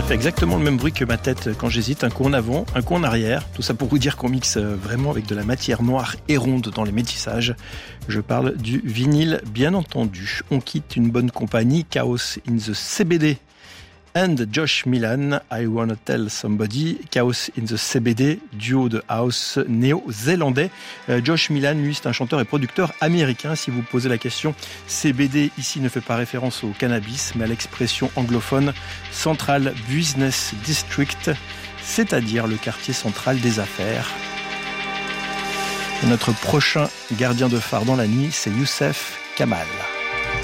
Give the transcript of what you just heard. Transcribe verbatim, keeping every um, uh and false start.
fait exactement le même bruit que ma tête quand j'hésite, un coup en avant, un coup en arrière. Tout ça pour vous dire qu'on mixe vraiment avec de la matière noire et ronde dans les métissages. Je parle du vinyle, bien entendu. On quitte une bonne compagnie, Chaos in the C B D and Josh Milan, I Wanna Tell Somebody. Chaos in the C B D, duo de house néo-zélandais. Euh, Josh Milan, lui, c'est un chanteur et producteur américain. Si vous posez la question, C B D ici ne fait pas référence au cannabis, mais à l'expression anglophone Central Business District, c'est-à-dire le quartier central des affaires. Et notre prochain gardien de phare dans la nuit, c'est Youssef Kamal.